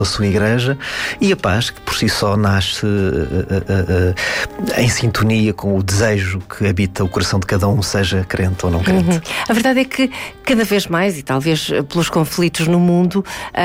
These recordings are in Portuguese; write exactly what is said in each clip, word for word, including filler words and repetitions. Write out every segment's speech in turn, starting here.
a sua igreja, e a paz, que por si só nasce uh, uh, uh, em sintonia com o desejo que habita o coração de cada um, seja crente ou não crente. Uhum. A verdade é que cada vez mais, e talvez pelos conflitos no mundo,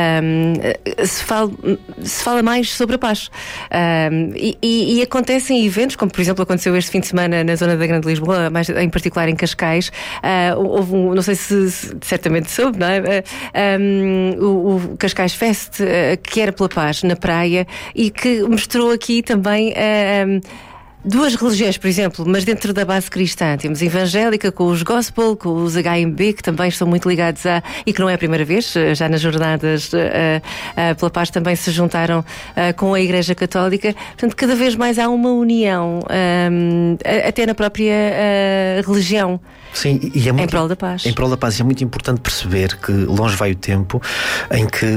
um, se, fala, se fala mais sobre a paz. Um, e, e, e acontecem eventos, como por exemplo aconteceu este fim de semana na zona da Grande Lisboa, mais em particular em Cascais. Uh, houve um, não sei se, se certamente soube, não é? Uh, um, o, o Cascais Fest, uh, que era pela paz na praia, e que mostrou aqui também uh, duas religiões, por exemplo, mas dentro da base cristã. Temos evangélica com os gospel, com os H M B, que também estão muito ligados a... e que não é a primeira vez, já nas jornadas uh, uh, pela paz também se juntaram uh, com a Igreja Católica. Portanto, cada vez mais há uma união, um, até na própria uh, religião. Sim, e é muito, em prol da paz. Em prol da paz. E é muito importante perceber que longe vai o tempo em que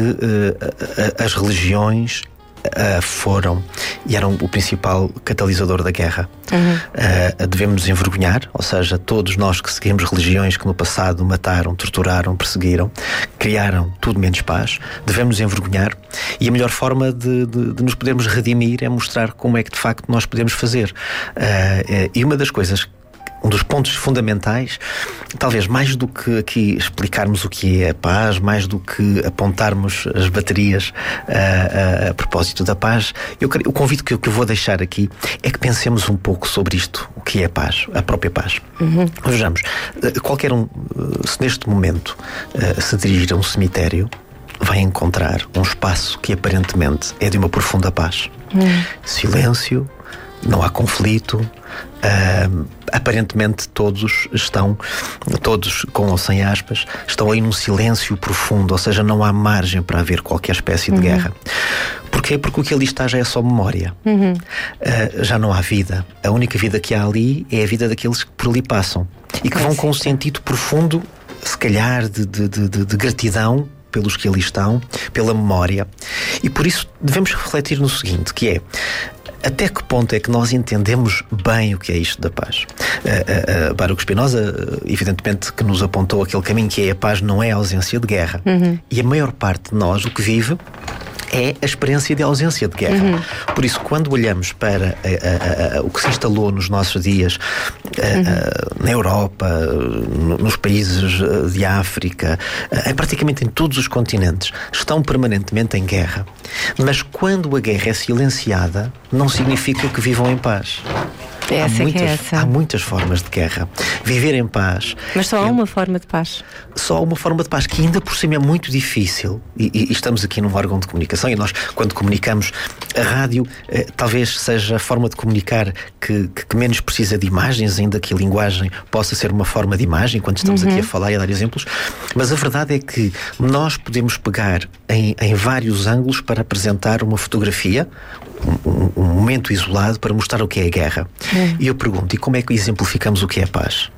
uh, as religiões Uh, foram e eram o principal catalisador da guerra. Uhum. Uh, devemos nos envergonhar, ou seja, todos nós que seguimos religiões que no passado mataram, torturaram, perseguiram, criaram tudo menos paz, devemos nos envergonhar, e a melhor forma de, de, de nos podermos redimir é mostrar como é que de facto nós podemos fazer. Uh, uh, e uma das coisas, um dos pontos fundamentais, talvez mais do que aqui explicarmos o que é a paz, mais do que apontarmos as baterias a, a, a propósito da paz, eu, o convite que eu, que eu vou deixar aqui é que pensemos um pouco sobre isto, o que é a paz, a própria paz. Uhum. Vejamos, qualquer um, se neste momento se dirigir a um cemitério, vai encontrar um espaço que aparentemente é de uma profunda paz. Uhum. Silêncio, não há conflito, uh, aparentemente todos estão, todos com ou sem aspas, estão aí num silêncio profundo, ou seja, não há margem para haver qualquer espécie de uhum. guerra. Porquê? Porque o que ali está já é só memória. Uhum. Uh, já não há vida. A única vida que há ali é a vida daqueles que por ali passam e que é vão com um sentido profundo, se calhar de, de, de, de gratidão pelos que ali estão, pela memória. E por isso devemos refletir no seguinte, que é: até que ponto é que nós entendemos bem o que é isto da paz? Uh, uh, uh, Baruch Spinoza, uh, evidentemente, que nos apontou aquele caminho que é: a paz não é a ausência de guerra. Uhum. E a maior parte de nós, o que vive, é a experiência de ausência de guerra. Uhum. Por isso, quando olhamos para a, a, a, o que se instalou nos nossos dias a, a, na Europa, no, nos países de África, a, praticamente em todos os continentes, estão permanentemente em guerra. Mas quando a guerra é silenciada, não significa que vivam em paz. Essa há, muitas, que é essa. há muitas formas de guerra. Viver em paz. Mas só há é, uma forma de paz. Só há uma forma de paz, que ainda por cima é muito difícil. E, e, e estamos aqui num órgão de comunicação, e nós, quando comunicamos, a rádio eh, talvez seja a forma de comunicar que, que, que menos precisa de imagens, ainda que a linguagem possa ser uma forma de imagem, quando estamos uhum. aqui a falar e a dar exemplos. Mas a verdade é que nós podemos pegar em, em vários ângulos para apresentar uma fotografia, um, um, um momento isolado, para mostrar o que é a guerra. Uhum. E eu pergunto, e como é que exemplificamos o que é a paz?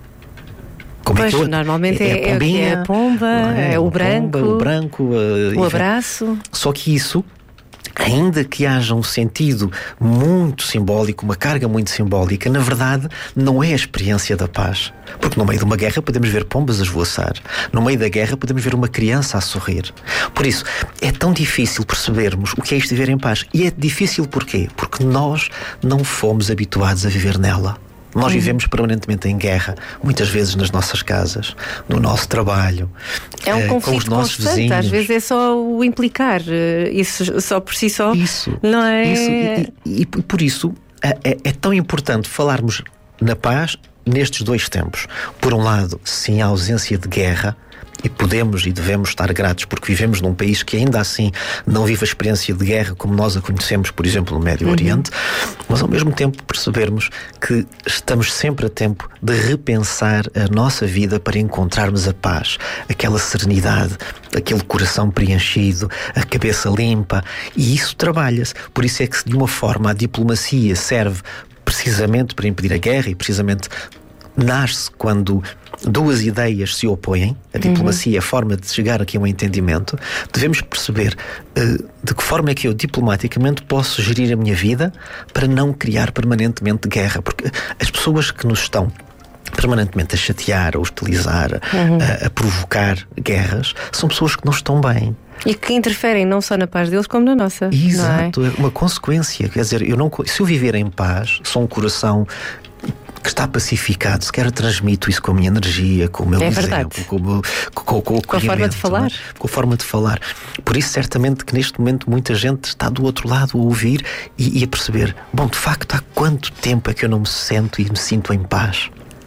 Como pois, é que eu, normalmente é, é, a pombinha, é a pomba, é, é o branco, pomba, o, branco uh, o abraço. Só que isso, ainda que haja um sentido muito simbólico, uma carga muito simbólica, na verdade não é a experiência da paz. Porque no meio de uma guerra podemos ver pombas a esvoaçar. No meio da guerra podemos ver uma criança a sorrir. Por isso, é tão difícil percebermos o que é isto de viver em paz. E é difícil porquê? Porque nós não fomos habituados a viver nela. Nós vivemos permanentemente em guerra, muitas vezes nas nossas casas, no nosso trabalho, é um eh, conflito com os nossos constante. vizinhos. Às vezes é só o implicar, isso só por si só. Isso, não é? Isso, e, e, e por isso é, é, é tão importante falarmos na paz nestes dois tempos. Por um lado, sim, a ausência de guerra. E podemos e devemos estar gratos porque vivemos num país que ainda assim não vive a experiência de guerra como nós a conhecemos, por exemplo, no Médio uhum. Oriente, mas ao mesmo tempo percebermos que estamos sempre a tempo de repensar a nossa vida para encontrarmos a paz, aquela serenidade, aquele coração preenchido, a cabeça limpa, e isso trabalha-se. Por isso é que, de uma forma, a diplomacia serve precisamente para impedir a guerra, e precisamente nasce quando duas ideias se opõem. A diplomacia é a forma de chegar aqui a um entendimento. Devemos perceber uh, de que forma é que eu diplomaticamente posso gerir a minha vida para não criar permanentemente guerra, porque as pessoas que nos estão permanentemente a chatear, a hostilizar, uhum. a, a provocar guerras, são pessoas que não estão bem. E que interferem não só na paz deles como na nossa. Exato, não é? É uma consequência. Quer dizer, eu não, se eu viver em paz, sou um coração que está pacificado, se quer transmito isso com a minha energia, com o meu é exemplo, com, o meu, com, com, com a forma de falar. É? Com a forma de falar. Por isso, certamente que neste momento muita gente está do outro lado a ouvir e, e a perceber, bom, de facto, há quanto tempo é que eu não me sento e me sinto em paz?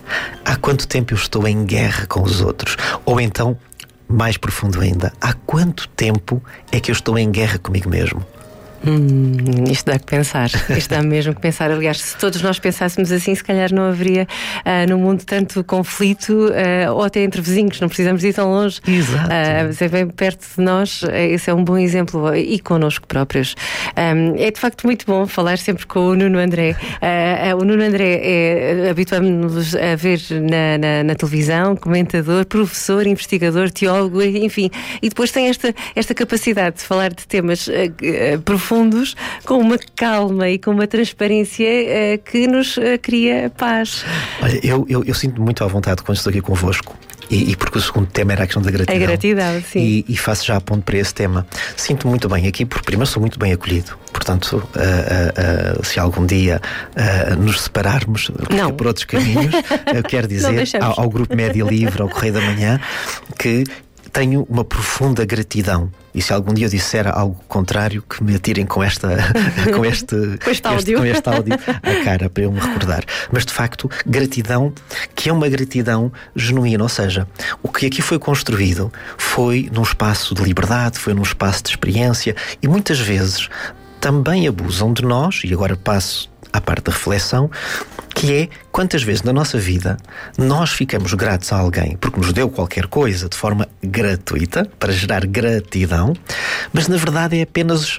Há quanto tempo eu estou em guerra com os outros? Ou então, mais profundo ainda, há quanto tempo é que eu estou em guerra comigo mesmo? Hum, isto dá que pensar, isto dá mesmo que pensar. Aliás, se todos nós pensássemos assim, se calhar não haveria uh, no mundo tanto conflito, uh, ou até entre vizinhos, não precisamos ir tão longe. Exato. Uh, você vem perto de nós, esse é um bom exemplo, e connosco próprios. Um, é de facto muito bom falar sempre com o Nuno André. Uh, uh, o Nuno André é, habituamos-nos a ver na, na, na televisão, comentador, professor, investigador, teólogo, enfim, e depois tem esta, esta capacidade de falar de temas uh, uh, profundos, com uma calma e com uma transparência uh, que nos uh, cria paz. Olha, eu, eu, eu sinto-me muito à vontade quando estou aqui convosco. E, e porque o segundo tema era a questão da gratidão. A gratidão, sim. E, e faço já a ponto para esse tema. Sinto-me muito bem aqui, porque primeiro sou muito bem acolhido. Portanto, uh, uh, uh, se algum dia uh, nos separarmos por outros caminhos, eu quero dizer ao, ao Grupo Média Livre, ao Correio da Manhã, que tenho uma profunda gratidão. E se algum dia eu disser algo contrário, que me atirem com esta com este, com este áudio, com este áudio à cara, para eu me recordar. Mas de facto, gratidão, que é uma gratidão genuína. Ou seja, o que aqui foi construído foi num espaço de liberdade, foi num espaço de experiência, e muitas vezes também abusam de nós, e agora passo à parte da reflexão, que é quantas vezes na nossa vida nós ficamos gratos a alguém porque nos deu qualquer coisa de forma gratuita, para gerar gratidão, mas na verdade é apenas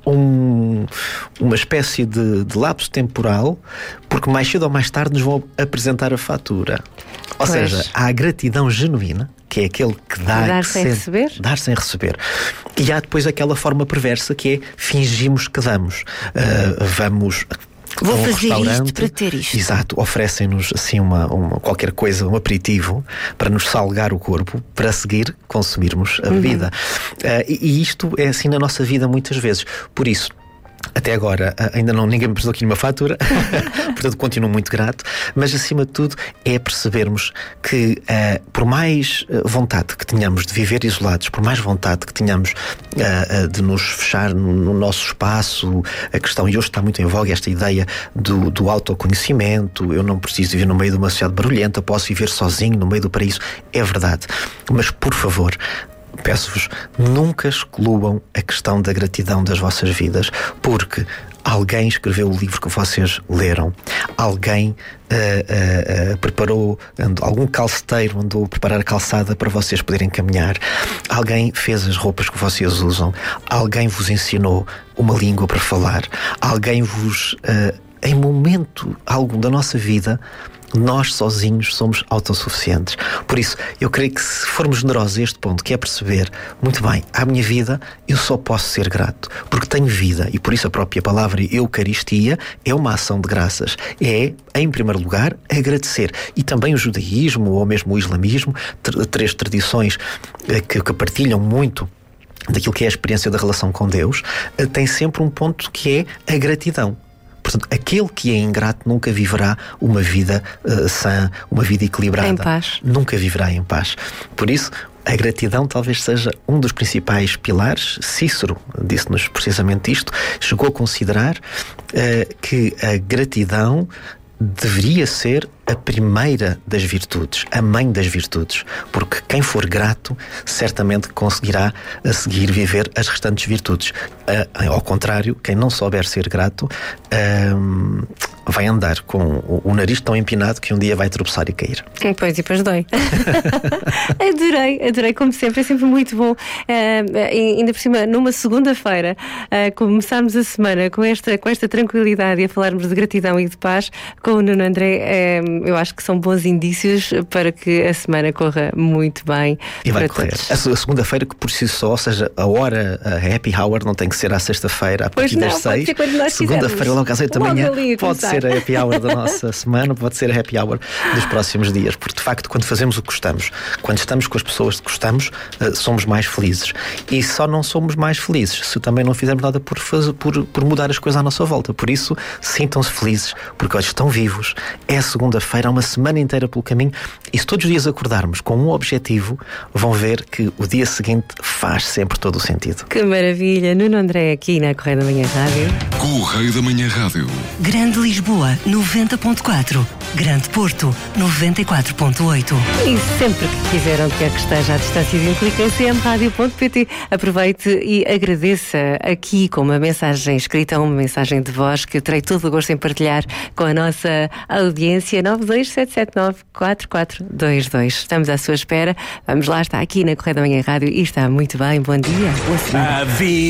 um, uma espécie de, de lapso temporal, porque mais cedo ou mais tarde nos vão apresentar a fatura. Ou pois. seja, há a gratidão genuína, que é aquele que dá, dar que sem sente, receber. Dar sem receber. E há depois aquela forma perversa que é fingimos que damos. Uh, vamos... Vou um fazer restaurante, isto para ter isto. Exato, oferecem-nos assim uma, uma, qualquer coisa, um aperitivo, para nos salgar o corpo, para seguir consumirmos a bebida. Uhum. Uh, e, e isto é assim na nossa vida muitas vezes. Por isso, até agora ainda não, ninguém me prestou aqui uma fatura, portanto continuo muito grato, mas acima de tudo é percebermos que uh, por mais vontade que tenhamos de viver isolados, por mais vontade que tenhamos uh, uh, de nos fechar no, no nosso espaço, a questão, e hoje está muito em voga esta ideia do, do autoconhecimento, eu não preciso viver no meio de uma sociedade barulhenta, posso viver sozinho no meio do paraíso, é verdade, mas por favor, peço-vos, nunca excluam a questão da gratidão das vossas vidas, porque alguém escreveu o livro que vocês leram, alguém uh, uh, uh, preparou, andou, algum calceteiro andou a preparar a calçada para vocês poderem caminhar, alguém fez as roupas que vocês usam, alguém vos ensinou uma língua para falar, alguém vos, uh, em momento algum da nossa vida, nós sozinhos somos autossuficientes. Por isso, eu creio que se formos generosos a este ponto, que é perceber, muito bem, à minha vida eu só posso ser grato, porque tenho vida, e por isso a própria palavra Eucaristia é uma ação de graças. É, em primeiro lugar, agradecer. E também o judaísmo, ou mesmo o islamismo, três tradições que, que partilham muito daquilo que é a experiência da relação com Deus, tem sempre um ponto que é a gratidão. Portanto, aquele que é ingrato nunca viverá uma vida uh, sã, uma vida equilibrada. Em paz. Nunca viverá em paz. Por isso, a gratidão talvez seja um dos principais pilares. Cícero disse-nos precisamente isto. Chegou a considerar uh, que a gratidão deveria ser a primeira das virtudes, a mãe das virtudes, porque quem for grato certamente conseguirá a seguir viver as restantes virtudes. Uh, ao contrário, quem não souber ser grato uh, vai andar com o, o nariz tão empinado que um dia vai tropeçar e cair. Pois, e depois dói. Adorei, adorei, como sempre, é sempre muito bom. Uh, ainda por cima, numa segunda-feira, uh, começarmos a semana com esta, com esta tranquilidade e a falarmos de gratidão e de paz com o Nuno André. Uh, eu acho que são bons indícios para que a semana corra muito bem. E vai correr. Todos. A segunda-feira, que por si só, ou seja, a hora, a happy hour, não tem que ser à sexta-feira, a partir das seis. Segunda-feira, logo às oito da manhã, pode ser a happy hour da nossa semana, pode ser a happy hour dos próximos dias. Porque, de facto, quando fazemos o que gostamos, quando estamos com as pessoas que gostamos, somos mais felizes. E só não somos mais felizes se também não fizermos nada por, fazer, por, por mudar as coisas à nossa volta. Por isso, sintam-se felizes, porque hoje estão vivos. É segunda-feira, há uma semana inteira pelo caminho. E se todos os dias acordarmos com um objetivo, vão ver que o dia seguinte faz sempre todo o sentido. Que maravilha! Nuno André aqui na Correio da Manhã Rádio. Correio da Manhã Rádio. Grande Lisboa, noventa ponto quatro. Grande Porto, noventa e quatro ponto oito. E sempre que quiser, onde quer que esteja, à distância de um clique, em c m rádio ponto p t. Aproveite e agradeça aqui com uma mensagem escrita, uma mensagem de voz que eu terei todo o gosto em partilhar com a nossa audiência. Nove dois sete sete nove quatro quatro dois dois. Estamos à sua espera. Vamos lá, está aqui na Correio da Manhã Rádio e está muito bem. Bom dia. Boa semana.